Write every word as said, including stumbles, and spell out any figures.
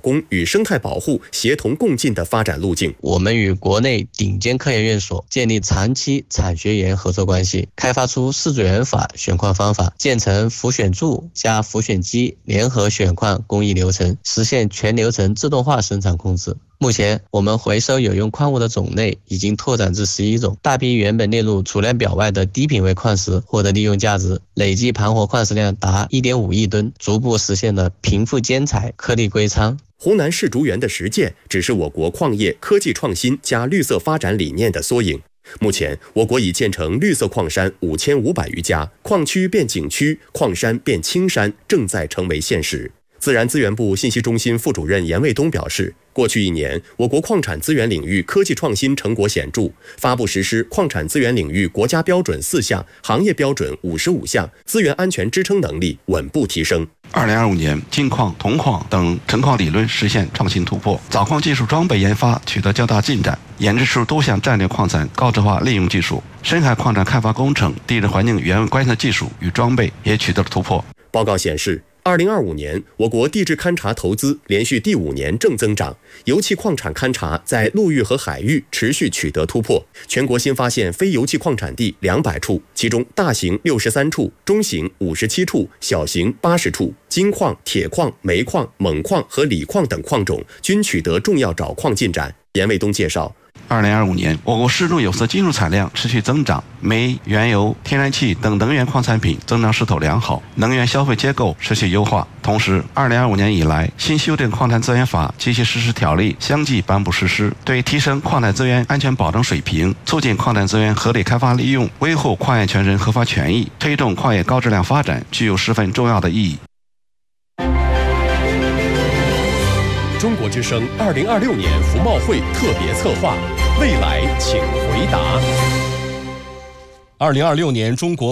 工与生态保护协同共进的发展路径。 我们与国内顶尖科研院所建立长期产学研合作关系，开发出四组元法选矿方法，建成浮选柱加浮选机联合选矿工艺流程，实现全流程自动化生产控制。目前，我们回收有用矿物的种类已经拓展至十一种，大批原本列入储量表外的低品位矿石获得利用价值，累计盘活矿石量达 一点五亿吨，逐步实现了贫富兼采、颗粒归仓。 湖南试竹园的实践只是我国矿业科技创新加绿色发展理念的缩影。目前，我国已建成绿色矿山五千五百余家，矿区变景区，矿山变青山，正在成为现实。自然资源部信息中心副主任严卫东表示，过去一年，我国矿产资源领域科技创新成果显著，发布实施矿产资源领域国家标准四项，行业标准五十五项，资源安全支撑能力稳步提升。 二零二五年，金矿、铜矿等成矿理论实现创新突破，造矿技术装备研发取得较大进展，研制出多项战略矿产高质化利用技术，深海矿产开发工程、地质环境原观测技术与装备也取得了突破。 报告显示，二零二五年，我国地质勘察投资连续第五年正增长，油气矿产勘察在陆域和海域持续取得突破，全国新发现非油气矿产地两百处，其中大型六十三处，中型五十七处，小型八十处。金矿、铁矿、煤矿、锰矿和锂矿等矿种均取得重要找矿进展。严卫东介绍， 二零二五年，我国适中有色金属产量持续增长，煤、原油、天然气等能源矿产品增长势头良好，能源消费结构持续优化。同时，二零二五年以来，新修订矿产资源法及其实施条例相继颁布实施，对提升矿产资源安全保障水平，促进矿产资源合理开发利用，维护矿业权人合法权益，推动矿业高质量发展，具有十分重要的意义。 中国之声二零二六年服贸会特别策划，未来请回答。 二零二六年中国